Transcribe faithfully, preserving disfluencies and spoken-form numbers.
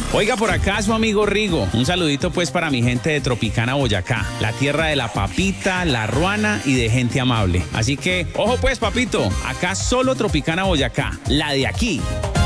Oiga, por acá su amigo Rigo. Un saludito pues para mi gente de Tropicana, Boyacá, la tierra de la papita, la ruana y de gente amable. Así que, ojo pues, papito, acá solo Tropicana, Boyacá, la de aquí.